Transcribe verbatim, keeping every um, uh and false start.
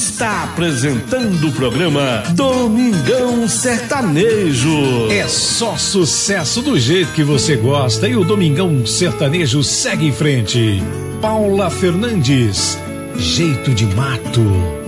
está apresentando o programa Domingão Sertanejo. É só sucesso do jeito que você gosta e o Domingão Sertanejo segue em frente. Paula Fernandes, Jeito de Mato.